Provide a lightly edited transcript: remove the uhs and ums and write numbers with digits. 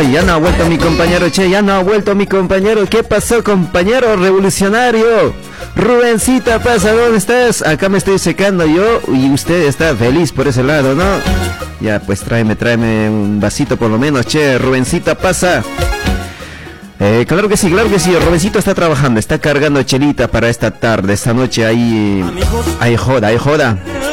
ya no ha vuelto mi compañero, che, ya no ha vuelto mi compañero. ¿Qué pasó, compañero revolucionario? Rubencita pasa, ¿dónde estás? Acá me estoy secando yo y usted está feliz por ese lado, ¿no? Ya, pues tráeme un vasito por lo menos, che, Rubencita pasa. Claro que sí, Rubencito está trabajando, está cargando chelita para esta tarde, esta noche, hay joda.